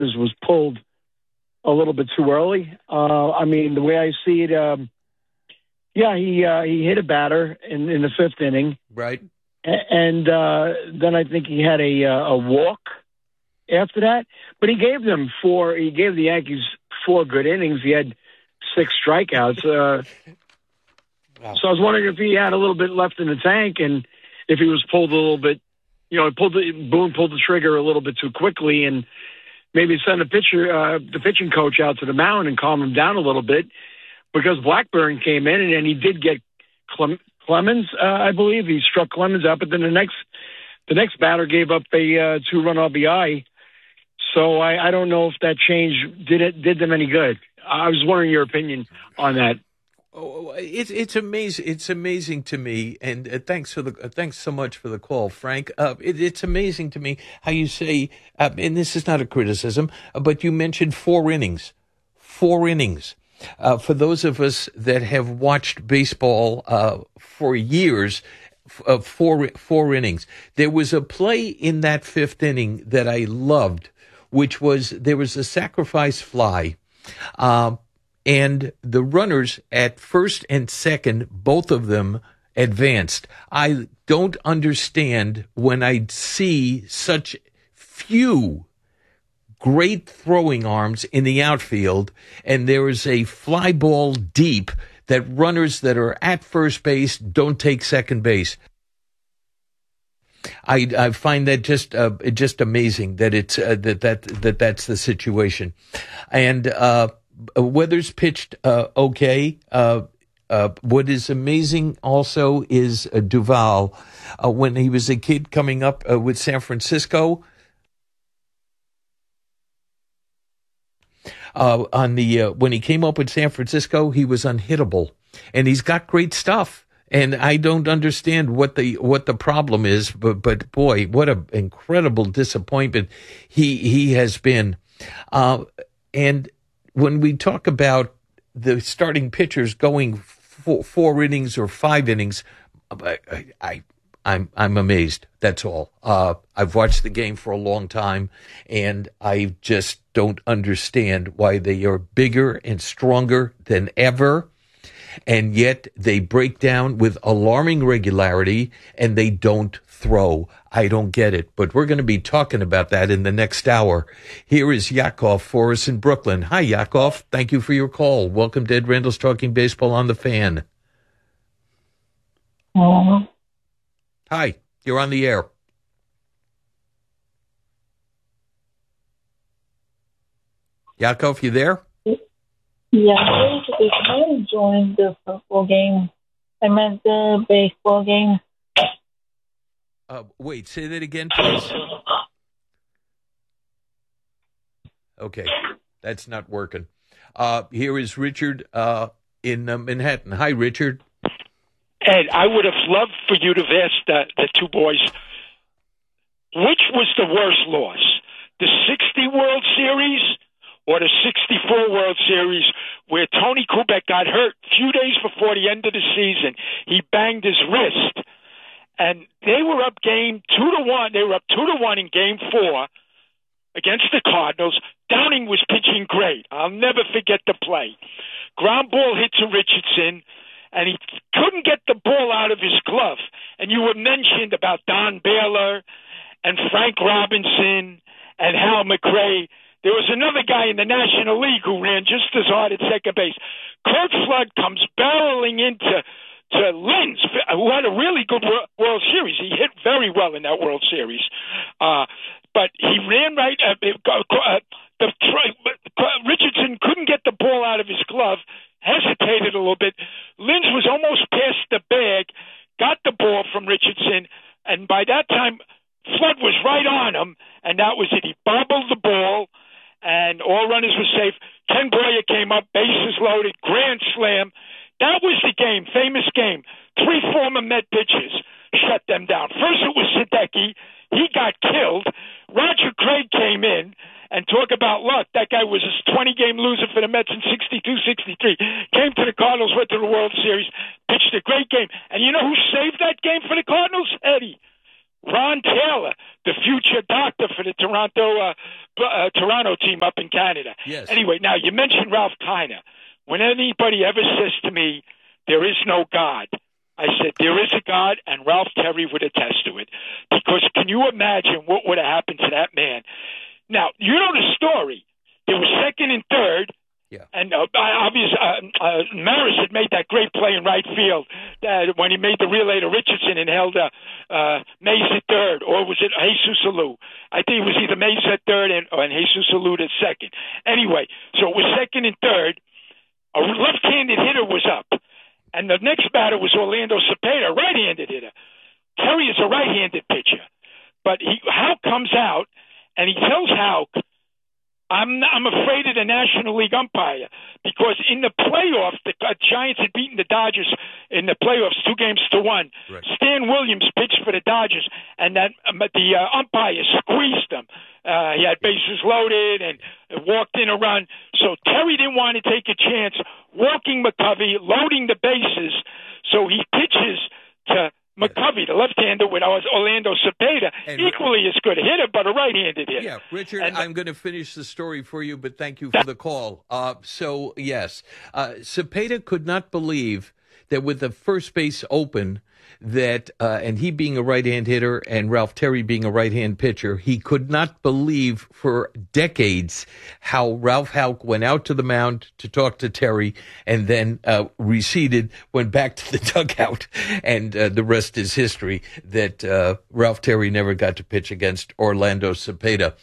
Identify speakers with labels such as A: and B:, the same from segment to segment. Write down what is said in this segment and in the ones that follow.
A: was pulled a little bit too early. I mean, the way I see it, he hit a batter in the fifth inning.
B: Right.
A: And then I think he had a walk after that. But he gave the Yankees 4 good innings. He had 6 strikeouts.
B: Wow.
A: So I was wondering if he had a little bit left in the tank and if he was pulled a little bit, Boone pulled the trigger a little bit too quickly and maybe send the pitching coach out to the mound and calm him down a little bit, because Blackburn came in and he did get Clemens, I believe. He struck Clemens out, but then the next batter gave up a 2-run RBI. So I don't know if that change did them any good. I was wondering your opinion on that.
B: Oh, it's amazing. It's amazing to me, and thanks so much for the call, Frank. It's amazing to me how you say, and this is not a criticism, but you mentioned 4 innings. 4 innings. For those of us that have watched baseball for years, 4 innings. There was a play in that 5th inning that I loved, which was there was a sacrifice fly. And the runners at first and second, both of them advanced. I don't understand when I see such few great throwing arms in the outfield, and there is a fly ball deep that runners that are at first base don't take second base. I find that just amazing that it's that's the situation, and Weathers pitched okay. What is amazing also is Duvall. When he was a kid coming up with San Francisco, when he came up with San Francisco, he was unhittable, and he's got great stuff. And I don't understand what the problem is, but boy, what an incredible disappointment he has been. And when we talk about the starting pitchers going 4 innings or 5 innings, I'm amazed. That's all. I've watched the game for a long time, and I just don't understand why they are bigger and stronger than ever, and yet they break down with alarming regularity, and they don't throw. I don't get it, but we're going to be talking about that in the next hour. Here is Yakov for us in Brooklyn. Hi, Yakov. Thank you for your call. Welcome to Ed Randall's Talking Baseball on the Fan. Hi, you're on the air. Yakov, you there?
C: Yeah, basically, I joined the football game. I meant the baseball game.
B: Wait, say that again, please. Okay, that's not working. Here is Richard in Manhattan. Hi, Richard.
D: Ed, I would have loved for you to have asked the 2 boys, which was the worst loss, the 60 World Series or the 64 World Series, where Tony Kubek got hurt a few days before the end of the season. He banged his wrist, and they were up game 2-1. They were up 2-1 in game 4 against the Cardinals. Downing was pitching great. I'll never forget the play. Ground ball hit to Richardson, and he couldn't get the ball out of his glove. And you were mentioned about Don Baylor and Frank Robinson and Hal McRae. There was another guy in the National League who ran just as hard at second base. Kurt Flood comes barreling into Linz, who had a really good World Series. He hit very well in that World Series. But he ran right. Richardson couldn't get the ball out of his glove, hesitated a little bit. Linz was almost past the bag, got the ball from Richardson, and by that time, Flood was right on him, and that was it. He bobbled the ball, and all runners were safe. Ken Boyer came up, bases loaded, grand slam. That was the game, famous game. 3 former Met pitchers shut them down. First it was Sadecki. He got killed. Roger Craig came in, and talk about luck. That guy was a 20-game loser for the Mets in 62-63. Came to the Cardinals, went to the World Series, pitched a great game. And you know who saved that game for the Cardinals? Eddie. Ron Taylor, the future doctor for the Toronto team up in Canada.
B: Yes.
D: Anyway, now you mentioned Ralph Kiner. When anybody ever says to me, there is no God, I said, there is a God, and Ralph Terry would attest to it. Because can you imagine what would have happened to that man? Now, you know the story. There was second and third.
B: Yeah.
D: And obviously, Maris had made that great play in right field when he made the relay to Richardson and held Mays at third, or was it Jesus Alou? I think it was either Mays at third and Jesus Alou at second. Anyway, so it was second and third. A left-handed hitter was up, and the next batter was Orlando Cepeda, right-handed hitter. Terry is a right-handed pitcher, but Houck comes out and he tells Houck, I'm afraid of the National League umpire because in the playoffs, the Giants had beaten the Dodgers in the playoffs 2-1. Right. Stan Williams pitched for the Dodgers, and the umpire squeezed him. He had bases loaded and walked in a run. So Terry didn't want to take a chance walking McCovey, loading the bases. So he pitches to McCovey, the left-hander, with Orlando Cepeda, equally as good a hitter, but a right-handed hitter.
B: Yeah, Richard, I'm going to finish the story for you, but thank you for the call. So, yes, Cepeda could not believe that with the first base open, that and he being a right-hand hitter and Ralph Terry being a right-hand pitcher, he could not believe for decades how Ralph Houck went out to the mound to talk to Terry and then receded, went back to the dugout, and the rest is history, that Ralph Terry never got to pitch against Orlando Cepeda.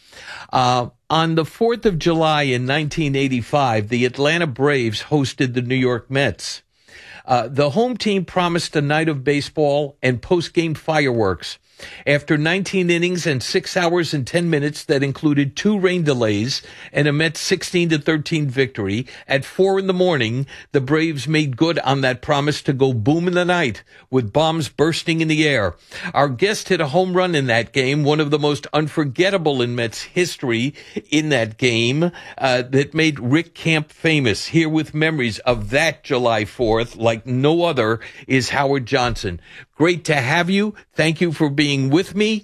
B: On the 4th of July in 1985, the Atlanta Braves hosted the New York Mets. The home team promised a night of baseball and post-game fireworks. After 19 innings and 6 hours and 10 minutes that included 2 rain delays and a Mets 16-13 victory, at 4 a.m, the Braves made good on that promise to go boom in the night with bombs bursting in the air. Our guest hit a home run in that game, one of the most unforgettable in Mets history in that game, that made Rick Camp famous. Here with memories of that July 4th, like no other, is Howard Johnson. Great to have you. Thank you for being with me.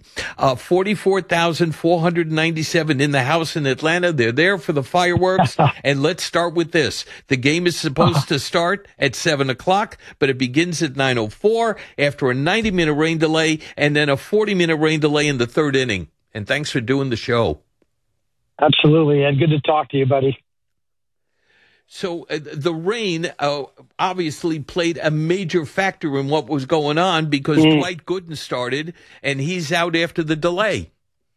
B: 44,497 in the house in Atlanta. They're there for the fireworks. And let's start with this. The game is supposed to start at 7 o'clock, but it begins at 9:04 after a 90-minute rain delay and then a 40-minute rain delay in the third inning. And thanks for doing the show.
A: Absolutely, Ed. Good to talk to you, buddy.
B: So the rain obviously played a major factor in what was going on because Dwight Gooden started, and he's out after the delay.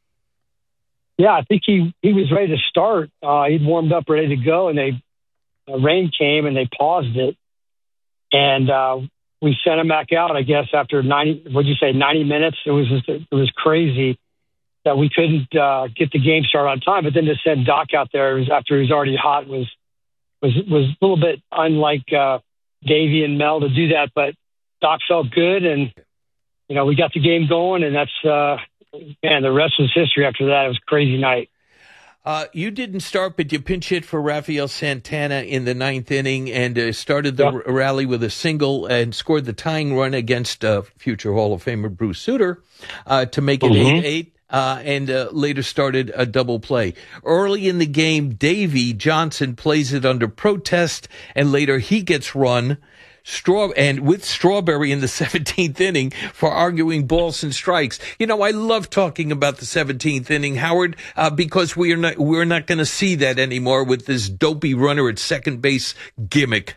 A: Yeah, I think he was ready to start. He'd warmed up, ready to go, and rain came, and they paused it. And we sent him back out, I guess, after 90 minutes? It was crazy that we couldn't get the game started on time. But then to send Doc out there after he was already hot was a little bit unlike Davey and Mel to do that, but Doc felt good, and we got the game going, and that's the rest was history. After that, it was a crazy night.
B: You didn't start, but you pinch hit for Rafael Santana in the 9th inning and started the rally with a single and scored the tying run against future Hall of Famer Bruce Sutter to make it 8-8. And later started a double play. Early in the game, Davey Johnson plays it under protest, and later he gets run with Strawberry in the 17th inning for arguing balls and strikes. I love talking about the 17th inning, Howard, because we're not going to see that anymore with this dopey runner at second base gimmick.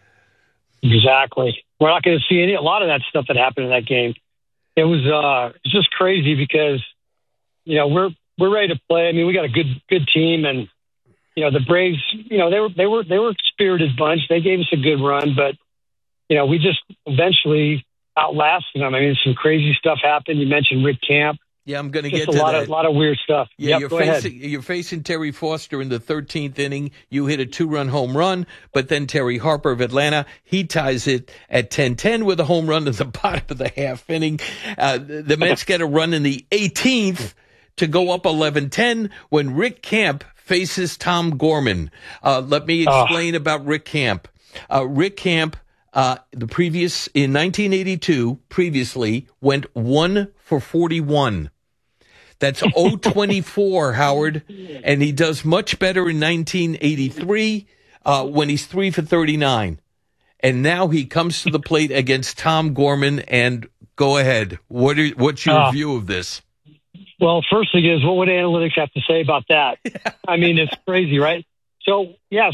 A: Exactly. We're not going to see a lot of that stuff that happened in that game. It was just crazy because we're ready to play. I mean, we got a good team, and the Braves, they were a spirited bunch. They gave us a good run, but we just eventually outlasted them. I mean, some crazy stuff happened. You mentioned Rick Camp.
B: Yeah, I'm going to get to
A: that. A lot of weird stuff.
B: Yeah,
A: yep,
B: you're facing Terry Foster in the 13th inning. You hit a 2-run home run, but then Terry Harper of Atlanta, he ties it at 10-10 with a home run at the bottom of the half inning. The Mets get a run in the 18th to go up 11-10 when Rick Camp faces Tom Gorman. Let me explain about Rick Camp. Rick Camp, in 1982, previously went 1 for 41. That's 024, Howard. And he does much better in 1983 when he's 3 for 39. And now he comes to the plate against Tom Gorman. And go ahead. What's your view of this?
E: Well, first thing is, what would analytics have to say about that? I mean, it's crazy, right? So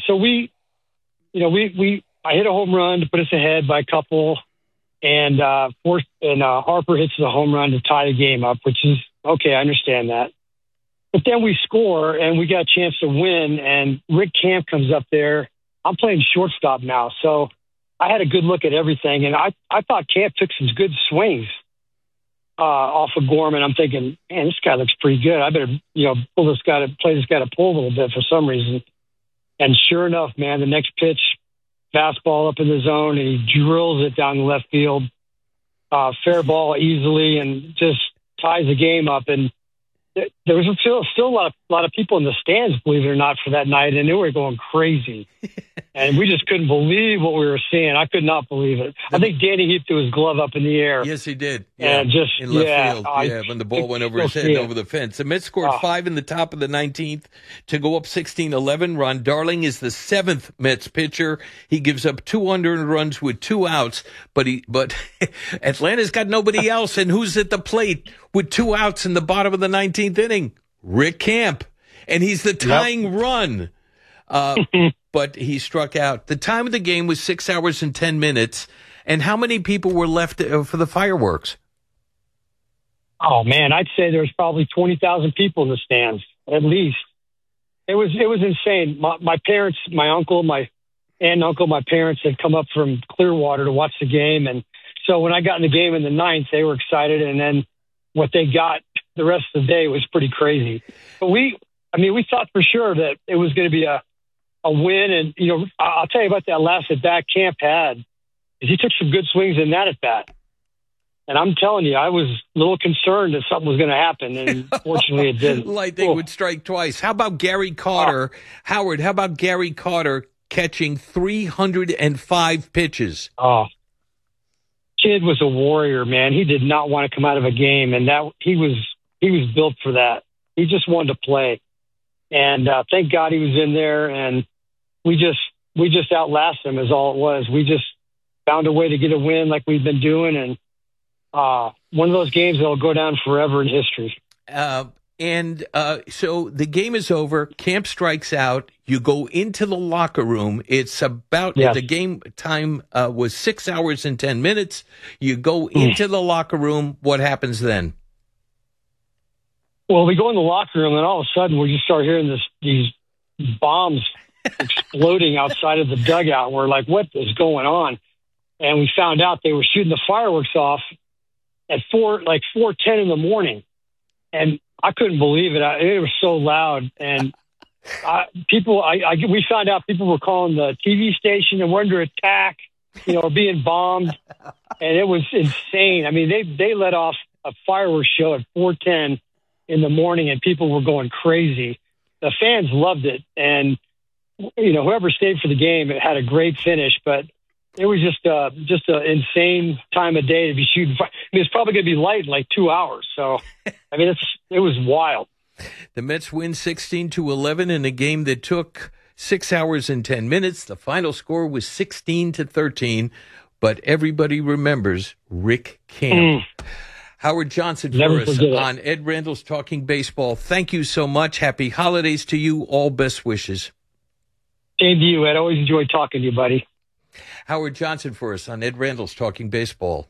E: I hit a home run to put us ahead by a couple, and Harper hits the home run to tie the game up, which is okay. I understand that. But then we score, and we got a chance to win, and Rick Camp comes up there. I'm playing shortstop now, so I had a good look at everything, and I thought Camp took some good swings off of Gorman. I'm thinking, man, this guy looks pretty good. I better, play this guy to pull a little bit for some reason. And sure enough, man, the next pitch, fastball up in the zone, and he drills it down the left field. Fair ball easily, and just ties the game up. And there was still a lot of people in the stands, believe it or not, for that night, and they were going crazy. And we just couldn't believe what we were seeing. I could not believe it. I think Danny Heath threw his glove up in the air.
B: Yes, he did. Yeah,
E: and just
B: in left field. When the ball went over his head and over the fence. The Mets scored 5 in the top of the 19th to go up 16-11. Ron Darling is the 7th Mets pitcher. He gives up 200 runs with 2 outs, but Atlanta's got nobody else. And who's at the plate with 2 outs in the bottom of the 19th inning? Rick Camp. And he's the tying run. But he struck out. The time of the game was 6 hours and 10 minutes. And how many people were left for the fireworks?
E: Oh, man, I'd say there was probably 20,000 people in the stands, at least. It was insane. My parents, my uncle, my aunt and uncle, my parents had come up from Clearwater to watch the game. And so when I got in the game in the 9th, they were excited. And then what they got the rest of the day was pretty crazy. But we thought for sure that it was going to be a win. And, I'll tell you about that last at-bat Camp had, is he took some good swings in that at-bat. And I'm telling you, I was a little concerned that something was going to happen, and fortunately it didn't.
B: Lightning would strike twice. How about Gary Carter? Howard, how about Gary Carter catching 305 pitches?
E: Oh, kid was a warrior, man. He did not want to come out of a game, and that he was built for that. He just wanted to play. And thank God he was in there, and we just outlasted him is all it was. We just found a way to get a win like we've been doing, and one of those games that'll go down forever in history.
B: So the game is over. Camp strikes out. You go into the locker room. It's about the game time was 6 hours and 10 minutes. You go into the locker room. What happens then?
E: Well, we go in the locker room, and all of a sudden we just start hearing these bombs exploding outside of the dugout. And we're like, what is going on? And we found out they were shooting the fireworks off at 4:10 in the morning. And I couldn't believe it. It was so loud. And we found out people were calling the TV station and were under attack, being bombed. And it was insane. I mean, they let off a fireworks show at 4:10 in the morning, and people were going crazy. The fans loved it. And, whoever stayed for the game, it had a great finish, but it was just an insane time of day to be shooting. It's probably going to be light in like 2 hours. So, it was wild.
B: The Mets win 16-11 in a game that took 6 hours and 10 minutes. The final score was 16-13, but everybody remembers Rick Camp. Howard Johnson for us on Ed Randall's Talking Baseball. Thank you so much. Happy holidays to you. All best wishes.
E: Same to you, Ed. Always enjoy talking to you, buddy.
B: Howard Johnson for us on Ed Randall's Talking Baseball.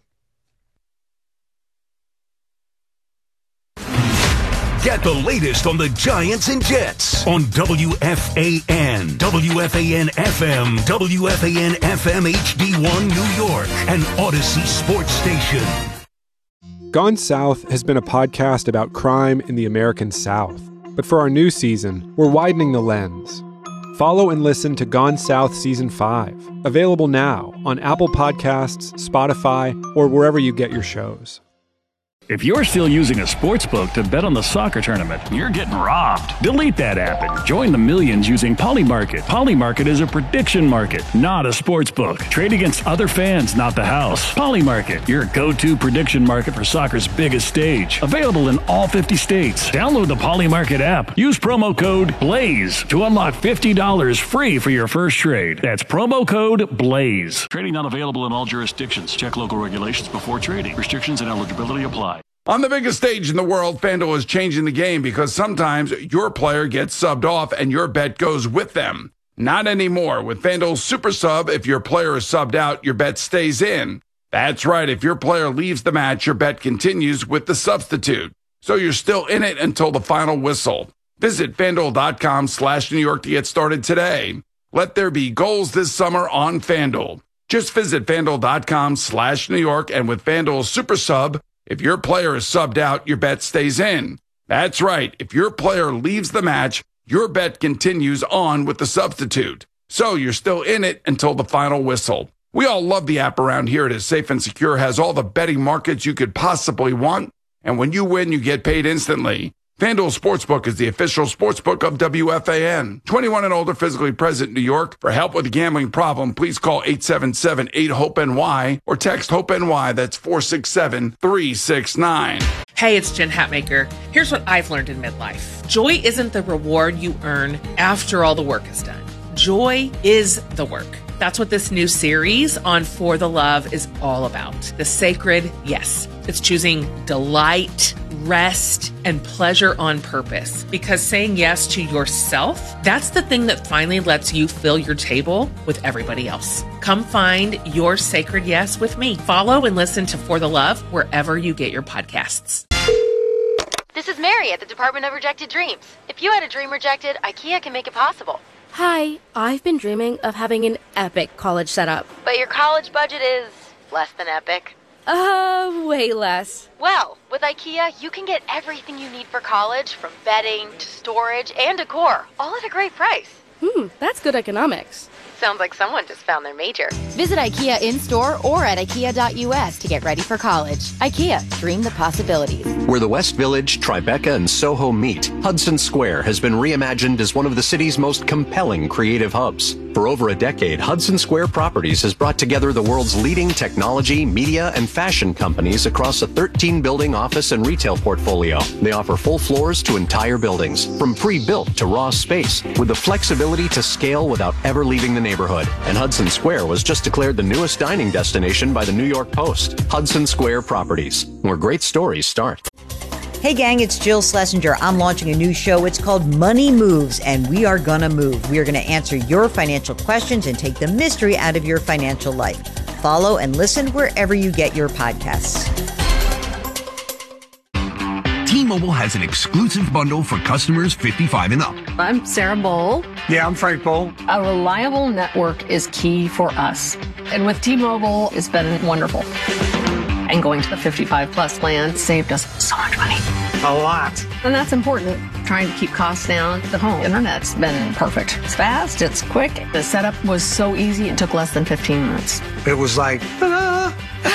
F: Get the latest on the Giants and Jets on WFAN, WFAN FM, WFAN FM HD1 New York, and Odyssey Sports Station.
G: Gone South has been a podcast about crime in the American South. But for our new season, we're widening the lens. Follow and listen to Gone South Season 5, available now on Apple Podcasts, Spotify, or wherever you get your shows.
H: If you're still using a sportsbook to bet on the soccer tournament, you're getting robbed. Delete that app and join the millions using Polymarket. Polymarket is a prediction market, not a sportsbook. Trade against other fans, not the house. Polymarket, your go-to prediction market for soccer's biggest stage. Available in all 50 states. Download the Polymarket app. Use promo code BLAZE to unlock $50 free for your first trade. That's promo code BLAZE. Trading not available in all jurisdictions. Check local regulations before trading. Restrictions and eligibility apply.
I: On the biggest stage in the world, FanDuel is changing the game because sometimes your player gets subbed off and your bet goes with them. Not anymore. With FanDuel Super Sub, if your player is subbed out, your bet stays in. That's right. If your player leaves the match, your bet continues with the substitute. So you're still in it until the final whistle. Visit FanDuel.com/New York to get started today. Let there be goals this summer on FanDuel. Just visit FanDuel.com/New York, and with FanDuel Super Sub, if your player is subbed out, your bet stays in. That's right. If your player leaves the match, your bet continues on with the substitute. So you're still in it until the final whistle. We all love the app around here. It is safe and secure, has all the betting markets you could possibly want. And when you win, you get paid instantly. FanDuel Sportsbook is the official sportsbook of WFAN. 21 and older, physically present in New York. For help with a gambling problem, please call 877-8-HOPE-NY or text HOPE-NY. That's 467-369.
J: Hey, it's Jen Hatmaker. Here's what I've learned in midlife. Joy isn't the reward you earn after all the work is done. Joy is the work. That's what this new series on For the Love is all about. The sacred yes. It's choosing delight, rest, and pleasure on purpose. Because saying yes to yourself, that's the thing that finally lets you fill your table with everybody else. Come find your sacred yes with me. Follow and listen to For the Love wherever you get your podcasts.
K: This is Mary at the Department of Rejected Dreams. If you had a dream rejected, IKEA can make it possible.
L: Hi, I've been dreaming of having an epic college setup.
K: But your college budget is less than epic.
L: Way less.
K: Well, with IKEA, you can get everything you need for college, from bedding to storage and decor, all at a great price.
L: That's good economics.
K: Sounds like someone just found their major.
M: Visit IKEA in-store or at IKEA.us to get ready for college. IKEA, dream the possibilities.
N: Where the West Village, Tribeca, and Soho meet, Hudson Square has been reimagined as one of the city's most compelling creative hubs. For over a decade, Hudson Square Properties has brought together the world's leading technology, media, and fashion companies across a 13-building office and retail portfolio. They offer full floors to entire buildings, from pre-built to raw space, with the flexibility to scale without ever leaving the neighborhood. And Hudson Square was just declared the newest dining destination by the New York Post. Hudson Square Properties, where great stories start.
O: Hey gang, it's Jill Schlesinger. I'm launching a new show. It's called Money Moves, and we are gonna move. We are gonna answer your financial questions and take the mystery out of your financial life. Follow and listen wherever you get your podcasts.
F: T-Mobile has an exclusive bundle for customers 55 and up.
P: I'm Sarah Bowl.
Q: Yeah, I'm Frank Bowl.
P: A reliable network is key for us. And with T-Mobile, it's been wonderful. And going to the 55 plus plan saved us so much money.
Q: A lot.
P: And that's important. Trying to keep costs down. The home internet's been perfect. It's fast, it's quick. The setup was so easy, it took less than 15 minutes.
Q: It was like, ta-da!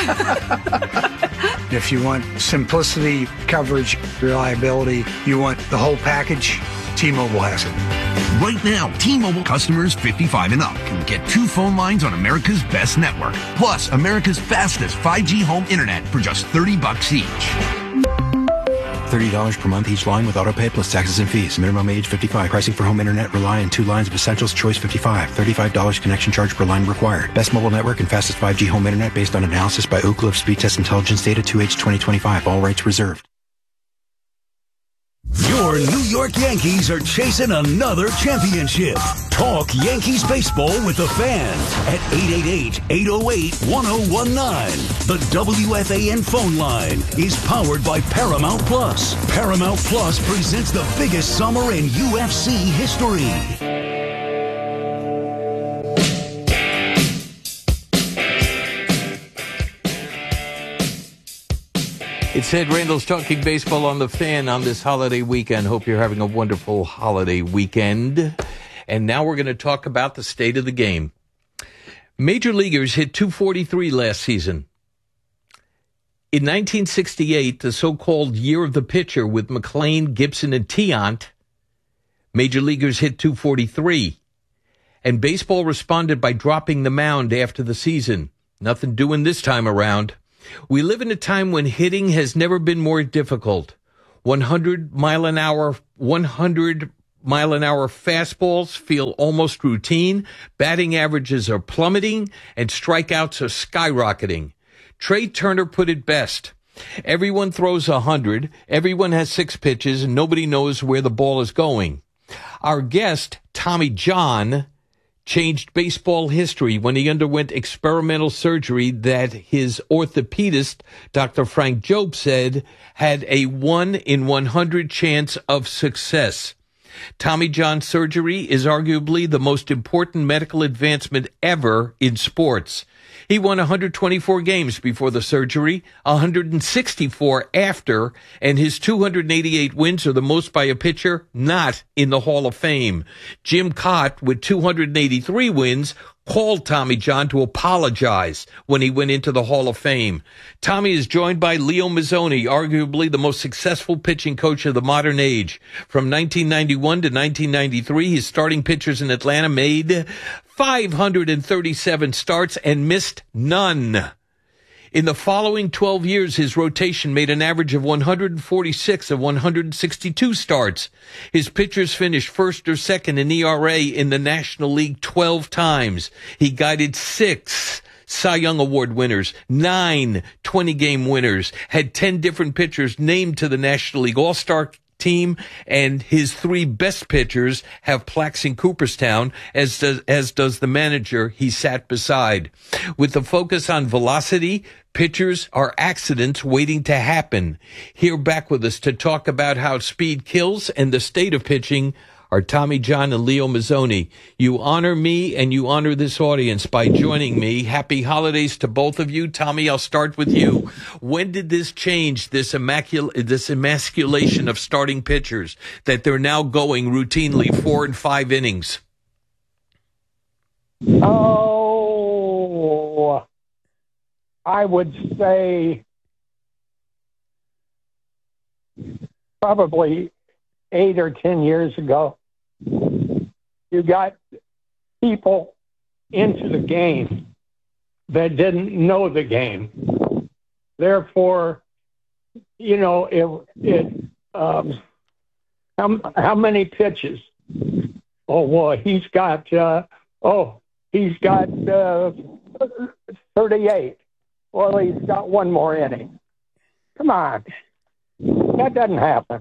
Q: If you want simplicity, coverage, reliability, you want the whole package, T-Mobile has it.
F: Right now, T-Mobile customers 55 and up can get 2 phone lines on America's best network, plus America's fastest 5G home internet for just $30 each.
R: $30 per month each line with autopay plus taxes and fees. Minimum age 55. Pricing for home internet rely on 2 lines of Essentials Choice 55. $35 connection charge per line required. Best mobile network and fastest 5G home internet based on analysis by Ookla of Speed Test Intelligence data 2H 2025. All rights reserved.
F: Your New York Yankees are chasing another championship. Talk Yankees baseball with the Fan at 888-808-1019. The WFAN phone line is powered by Paramount Plus. Paramount Plus presents the biggest summer in UFC history.
B: It's Ed Randall's Talking Baseball on the Fan on this holiday weekend. Hope you're having a wonderful holiday weekend. And now we're going to talk about the state of the game. Major leaguers hit .243 last season. In 1968, the so-called Year of the Pitcher with McLean, Gibson, and Tiant, major leaguers hit .243. And baseball responded by dropping the mound after the season. Nothing doing this time around. We live in a time when hitting has never been more difficult. 100 mile an hour fastballs feel almost routine. Batting averages are plummeting and strikeouts are skyrocketing. Trey Turner put it best. Everyone throws 100. Everyone has 6 pitches and nobody knows where the ball is going. Our guest, Tommy John, changed baseball history when he underwent experimental surgery that his orthopedist, Dr. Frank Jobe, said had a 1 in 100 chance of success. Tommy John surgery is arguably the most important medical advancement ever in sports. He won 124 games before the surgery, 164 after, and his 288 wins are the most by a pitcher not in the Hall of Fame. Jim Cott, with 283 wins, called Tommy John to apologize when he went into the Hall of Fame. Tommy is joined by Leo Mazzone, arguably the most successful pitching coach of the modern age. From 1991 to 1993, his starting pitchers in Atlanta made 537 starts and missed none. In the following 12 years, his rotation made an average of 146 of 162 starts. His pitchers finished first or second in ERA in the National League 12 times. He guided 6 Cy Young Award winners, 9 20-game winners, had 10 different pitchers named to the National League All-Star team, and his 3 best pitchers have plaques in Cooperstown, as does the manager he sat beside. With the focus on velocity, pitchers are accidents waiting to happen. Here back with us to talk about how speed kills and the state of pitching are Tommy John and Leo Mazzone. You honor me and you honor this audience by joining me. Happy holidays to both of you. Tommy, I'll start with you. When did this change, this emasculation of starting pitchers, that they're now going routinely 4 and 5 innings?
S: Oh, I would say probably 8 or 10 years ago. You got people into the game that didn't know the game. Therefore, you know, how many pitches? Oh, well, he's got 38. Well, he's got 1 more inning. Come on. That doesn't happen.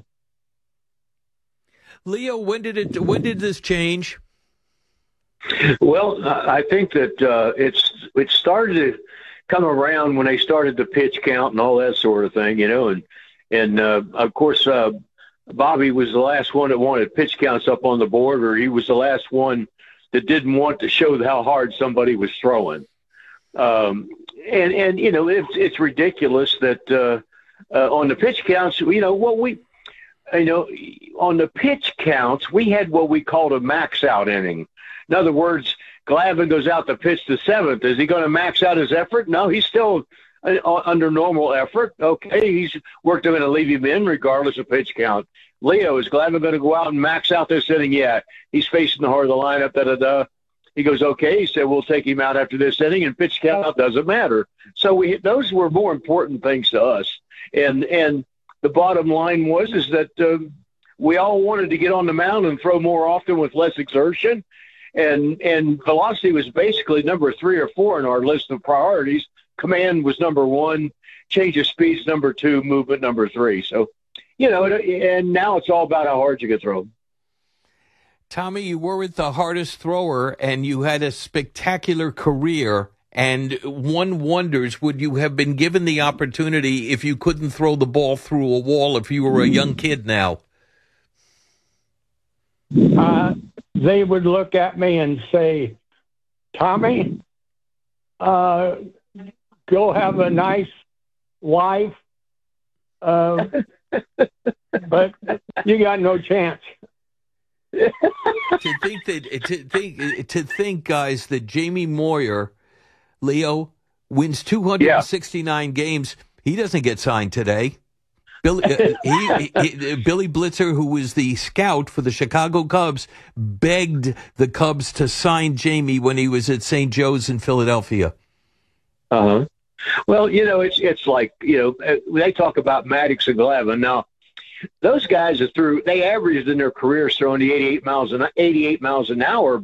B: Leo, when did this change?
T: Well, I think that it started to come around when they started the pitch count and all that sort of thing, you know, and of course Bobby was the last one that wanted pitch counts up on the board, or he was the last one that didn't want to show how hard somebody was throwing. And you know, it's ridiculous that on the pitch counts, you know, on the pitch counts, we had what we called a max out inning. In other words, Glavine goes out to pitch the 7th. Is he going to max out his effort? No, he's still under normal effort. Okay, he's worked him in and leave him in regardless of pitch count. Leo, is Glavine going to go out and max out this inning? Yeah, he's facing the heart of the lineup. He goes, okay. He said, we'll take him out after this inning, and pitch count doesn't matter. So those were more important things to us. And the bottom line was that we all wanted to get on the mound and throw more often with less exertion. And velocity was basically number 3 or 4 in our list of priorities. Command was number 1, change of speed's number 2, movement number 3. So, you know, and now it's all about how hard you can throw.
B: Tommy, you weren't the hardest thrower, and you had a spectacular career. And one wonders, would you have been given the opportunity if you couldn't throw the ball through a wall if you were a young kid now?
S: They would look at me and say, Tommy, go have a nice life, but you got no chance.
B: to think, guys, that Jamie Moyer, Leo, wins 269 games. He doesn't get signed today. Billy Blitzer, who was the scout for the Chicago Cubs, begged the Cubs to sign Jamie when he was at St. Joe's in Philadelphia.
T: Uh-huh. Well, it's like, they talk about Maddox and Glavine. Now, those guys they averaged in their careers throwing the 88 miles an hour,